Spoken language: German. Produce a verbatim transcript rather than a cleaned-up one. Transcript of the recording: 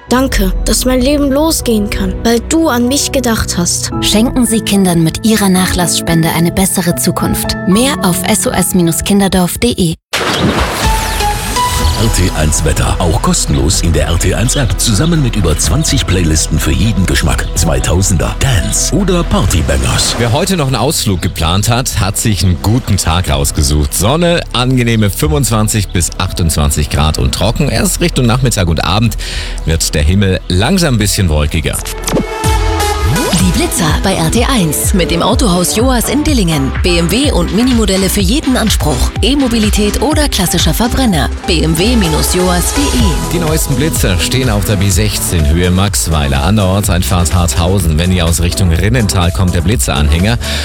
Danke, dass mein Leben losgehen kann, weil du an mich gedacht hast. Schenken Sie Kindern mit Ihrer Nachlassspende eine bessere Zukunft. Mehr auf s o s kinderdorf punkt d e. R T eins Wetter. Auch kostenlos in der R T eins App. Zusammen mit über zwanzig Playlisten für jeden Geschmack. zweitausender, Dance oder Partybangers. Wer heute noch einen Ausflug geplant hat, hat sich einen guten Tag ausgesucht. Sonne, angenehme fünfundzwanzig bis achtundzwanzig Grad und trocken. Erst Richtung Nachmittag und Abend wird der Himmel langsam ein bisschen wolkiger. Die Blitzer bei R T eins mit dem Autohaus Joas in Dillingen. B M W und Minimodelle für jeden Anspruch. E-Mobilität oder klassischer Verbrenner. b m w Bindestrich joas punkt d e. Die neuesten Blitzer stehen auf der B sechzehn Höhe Maxweiler an der Ortseinfahrt Harthausen. Wenn ihr aus Richtung Rinnental kommt, der Blitzeranhänger.